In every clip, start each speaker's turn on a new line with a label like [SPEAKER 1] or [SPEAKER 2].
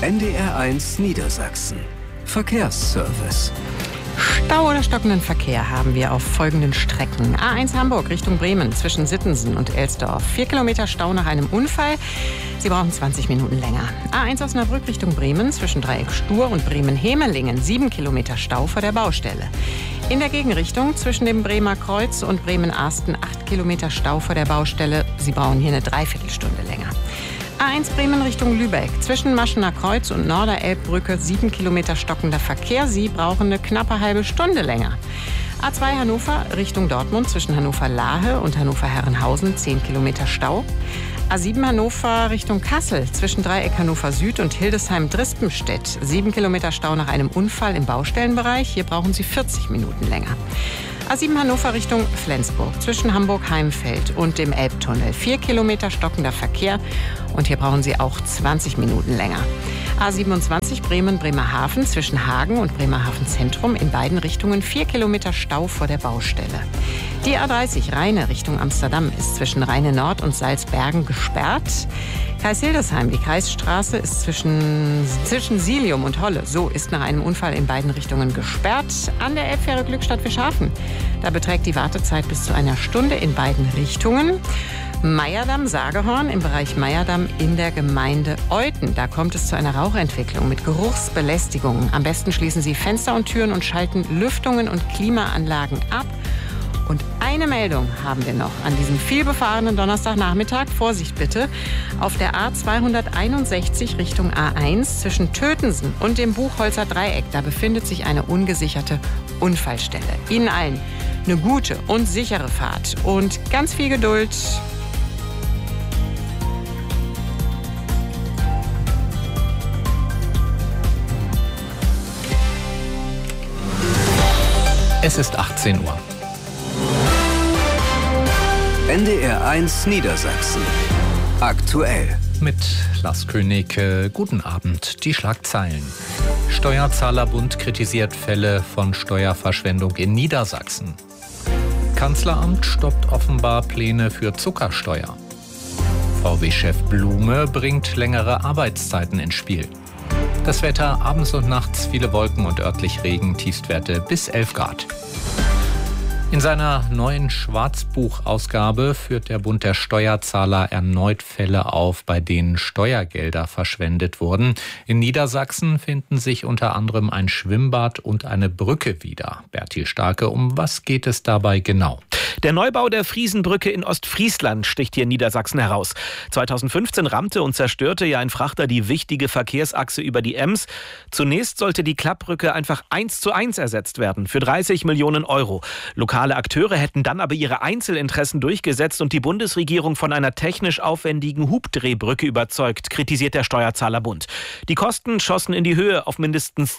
[SPEAKER 1] NDR1 Niedersachsen. Verkehrsservice.
[SPEAKER 2] Stau oder stockenden Verkehr haben wir auf folgenden Strecken. A1 Hamburg Richtung Bremen zwischen Sittensen und Elsdorf. 4 Kilometer Stau nach einem Unfall. Sie brauchen 20 Minuten länger. A1 Osnabrück Richtung Bremen zwischen Dreieck Stur und Bremen-Hemelingen. 7 Kilometer Stau vor der Baustelle. In der Gegenrichtung zwischen dem Bremer Kreuz und Bremen-Arsten 8 Kilometer Stau vor der Baustelle. Sie brauchen hier eine Dreiviertelstunde länger. A1 Bremen Richtung Lübeck. Zwischen Maschener Kreuz und Norderelbbrücke 7 Kilometer stockender Verkehr. Sie brauchen eine knappe halbe Stunde länger. A2 Hannover Richtung Dortmund zwischen Hannover-Lahe und Hannover-Herrenhausen 10 Kilometer Stau. A7 Hannover Richtung Kassel zwischen Dreieck Hannover Süd und Hildesheim-Drispenstedt. 7 Kilometer Stau nach einem Unfall im Baustellenbereich. Hier brauchen Sie 40 Minuten länger. A7 Hannover Richtung Flensburg zwischen Hamburg-Heimfeld und dem Elbtunnel. 4 Kilometer stockender Verkehr und hier brauchen Sie auch 20 Minuten länger. A27 Bremen-Bremerhaven zwischen Hagen und Bremerhaven Zentrum in beiden Richtungen 4 Kilometer Stau vor der Baustelle. Die A30 Rheine Richtung Amsterdam ist zwischen Rheine Nord und Salzbergen gesperrt. Kreis-Hildesheim, die Kreisstraße ist zwischen Silium und Holle. So ist nach einem Unfall in beiden Richtungen gesperrt. An der Elbfähre Glückstadt-Fischhafen. Da beträgt die Wartezeit bis zu einer Stunde in beiden Richtungen. Meyerdamm-Sagehorn im Bereich Meyerdamm in der Gemeinde Euthen. Da kommt es zu einer Rauchentwicklung mit Geruchsbelästigung. Am besten schließen Sie Fenster und Türen und schalten Lüftungen und Klimaanlagen ab. Und eine Meldung haben wir noch an diesem vielbefahrenen Donnerstagnachmittag. Vorsicht bitte. Auf der A261 Richtung A1 zwischen Tötensen und dem Buchholzer Dreieck, da befindet sich eine ungesicherte Unfallstelle. Ihnen allen eine gute und sichere Fahrt und ganz viel Geduld.
[SPEAKER 3] Es ist 18 Uhr.
[SPEAKER 1] NDR1 Niedersachsen. Aktuell.
[SPEAKER 3] Mit Lars König, guten Abend. Die Schlagzeilen. Steuerzahlerbund kritisiert Fälle von Steuerverschwendung in Niedersachsen. Kanzleramt stoppt offenbar Pläne für Zuckersteuer. VW-Chef Blume bringt längere Arbeitszeiten ins Spiel. Das Wetter abends und nachts viele Wolken und örtlich Regen, Tiefstwerte bis 11 Grad. In seiner neuen Schwarzbuchausgabe führt der Bund der Steuerzahler erneut Fälle auf, bei denen Steuergelder verschwendet wurden. In Niedersachsen finden sich unter anderem ein Schwimmbad und eine Brücke wieder. Bertil Starke, um was geht es dabei genau?
[SPEAKER 4] Der Neubau der Friesenbrücke in Ostfriesland sticht hier in Niedersachsen heraus. 2015 rammte und zerstörte ja ein Frachter die wichtige Verkehrsachse über die Ems. Zunächst sollte die Klappbrücke einfach 1:1 ersetzt werden für 30 Millionen Euro. Lokale Akteure hätten dann aber ihre Einzelinteressen durchgesetzt und die Bundesregierung von einer technisch aufwendigen Hubdrehbrücke überzeugt, kritisiert der Steuerzahlerbund. Die Kosten schossen in die Höhe auf mindestens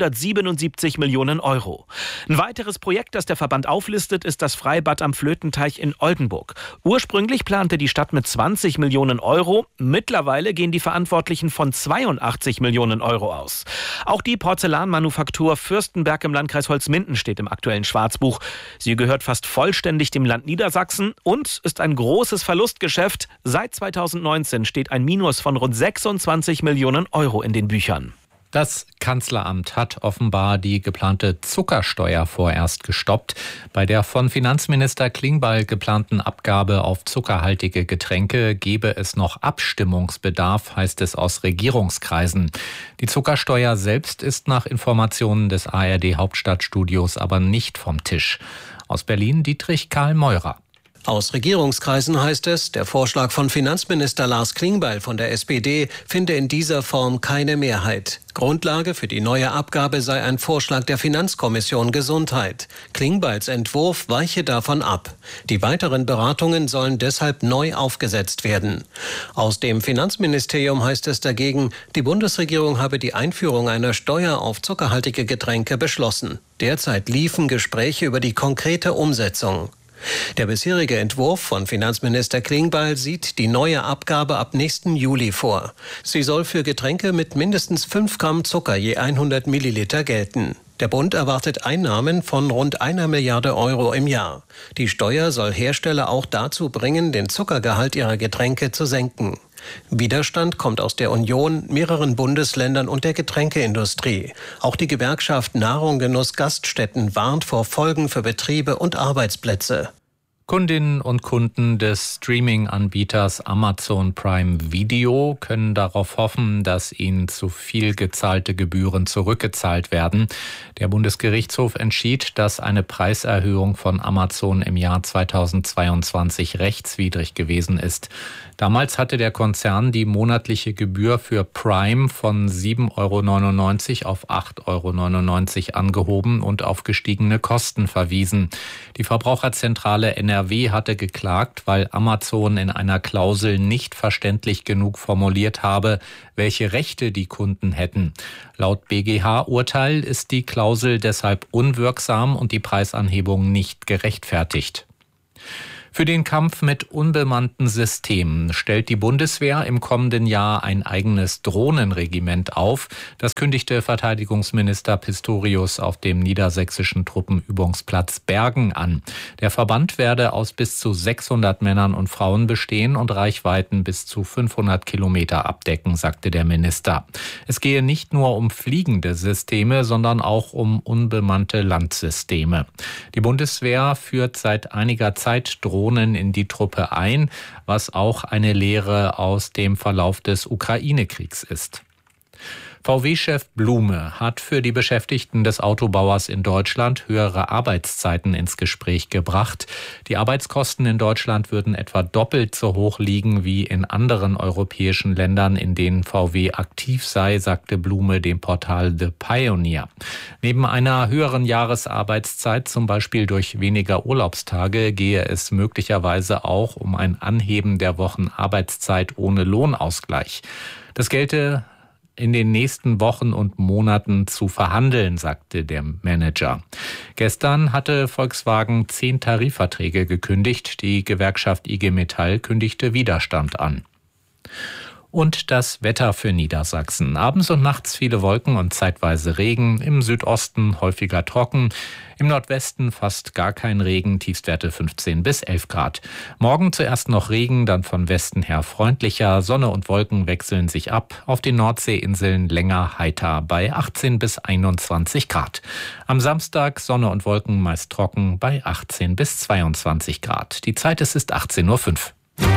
[SPEAKER 4] 277 Millionen Euro. Ein weiteres Projekt, das der Verband auflistet, ist das Freibad am Flötenteich in Oldenburg. Ursprünglich plante die Stadt mit 20 Millionen Euro. Mittlerweile gehen die Verantwortlichen von 82 Millionen Euro aus. Auch die Porzellanmanufaktur Fürstenberg im Landkreis Holzminden steht im aktuellen Schwarzbuch. Sie gehört fast vollständig dem Land Niedersachsen und ist ein großes Verlustgeschäft. Seit 2019 steht ein Minus von rund 26 Millionen Euro in den Büchern.
[SPEAKER 3] Das Kanzleramt hat offenbar die geplante Zuckersteuer vorerst gestoppt. Bei der von Finanzminister Klingbeil geplanten Abgabe auf zuckerhaltige Getränke gebe es noch Abstimmungsbedarf, heißt es aus Regierungskreisen. Die Zuckersteuer selbst ist nach Informationen des ARD-Hauptstadtstudios aber nicht vom Tisch. Aus Berlin Dietrich Karl Meurer.
[SPEAKER 5] Aus Regierungskreisen heißt es, der Vorschlag von Finanzminister Lars Klingbeil von der SPD finde in dieser Form keine Mehrheit. Grundlage für die neue Abgabe sei ein Vorschlag der Finanzkommission Gesundheit. Klingbeils Entwurf weiche davon ab. Die weiteren Beratungen sollen deshalb neu aufgesetzt werden. Aus dem Finanzministerium heißt es dagegen, die Bundesregierung habe die Einführung einer Steuer auf zuckerhaltige Getränke beschlossen. Derzeit liefen Gespräche über die konkrete Umsetzung. Der bisherige Entwurf von Finanzminister Klingbeil sieht die neue Abgabe ab nächsten Juli vor. Sie soll für Getränke mit mindestens 5 Gramm Zucker je 100 Milliliter gelten. Der Bund erwartet Einnahmen von rund 1 Milliarde Euro im Jahr. Die Steuer soll Hersteller auch dazu bringen, den Zuckergehalt ihrer Getränke zu senken. Widerstand kommt aus der Union, mehreren Bundesländern und der Getränkeindustrie. Auch die Gewerkschaft Nahrung, Genuss, Gaststätten warnt vor Folgen für Betriebe und Arbeitsplätze.
[SPEAKER 3] Kundinnen und Kunden des Streaming-Anbieters Amazon Prime Video können darauf hoffen, dass ihnen zu viel gezahlte Gebühren zurückgezahlt werden. Der Bundesgerichtshof entschied, dass eine Preiserhöhung von Amazon im Jahr 2022 rechtswidrig gewesen ist. Damals hatte der Konzern die monatliche Gebühr für Prime von 7,99 € auf 8,99 € angehoben und auf gestiegene Kosten verwiesen. Die Verbraucherzentrale NRW hatte geklagt, weil Amazon in einer Klausel nicht verständlich genug formuliert habe, welche Rechte die Kunden hätten. Laut BGH-Urteil ist die Klausel deshalb unwirksam und die Preisanhebung nicht gerechtfertigt. Für den Kampf mit unbemannten Systemen stellt die Bundeswehr im kommenden Jahr ein eigenes Drohnenregiment auf. Das kündigte Verteidigungsminister Pistorius auf dem niedersächsischen Truppenübungsplatz Bergen an. Der Verband werde aus bis zu 600 Männern und Frauen bestehen und Reichweiten bis zu 500 Kilometer abdecken, sagte der Minister. Es gehe nicht nur um fliegende Systeme, sondern auch um unbemannte Landsysteme. Die Bundeswehr führt seit einiger Zeit Drohnen in die Truppe ein, was auch eine Lehre aus dem Verlauf des Ukraine-Kriegs ist. VW-Chef Blume hat für die Beschäftigten des Autobauers in Deutschland höhere Arbeitszeiten ins Gespräch gebracht. Die Arbeitskosten in Deutschland würden etwa doppelt so hoch liegen wie in anderen europäischen Ländern, in denen VW aktiv sei, sagte Blume dem Portal The Pioneer. Neben einer höheren Jahresarbeitszeit, zum Beispiel durch weniger Urlaubstage, gehe es möglicherweise auch um ein Anheben der Wochenarbeitszeit ohne Lohnausgleich. Das gelte in den nächsten Wochen und Monaten zu verhandeln, sagte der Manager. Gestern hatte Volkswagen 10 Tarifverträge gekündigt. Die Gewerkschaft IG Metall kündigte Widerstand an. Und das Wetter für Niedersachsen. Abends und nachts viele Wolken und zeitweise Regen. Im Südosten häufiger trocken. Im Nordwesten fast gar kein Regen. Tiefstwerte 15 bis 11 Grad. Morgen zuerst noch Regen, dann von Westen her freundlicher. Sonne und Wolken wechseln sich ab. Auf den Nordseeinseln länger heiter bei 18 bis 21 Grad. Am Samstag Sonne und Wolken meist trocken bei 18 bis 22 Grad. Die Zeit ist 18:05 Uhr.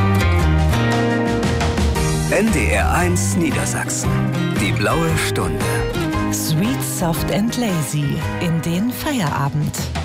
[SPEAKER 1] NDR1 Niedersachsen. Die blaue Stunde.
[SPEAKER 6] Sweet, soft and lazy in den Feierabend.